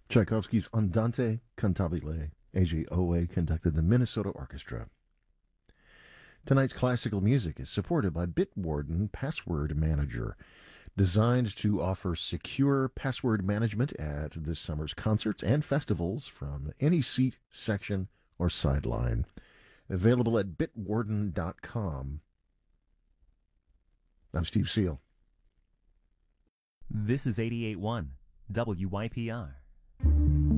Tchaikovsky's Andante Cantabile. A.J. Owe conducted the Minnesota Orchestra. Tonight's classical music is supported by Bitwarden Password Manager, designed to offer secure password management at this summer's concerts and festivals from any seat, section, or sideline. Available at bitwarden.com. I'm Steve Seal. This is 88.1 WYPR.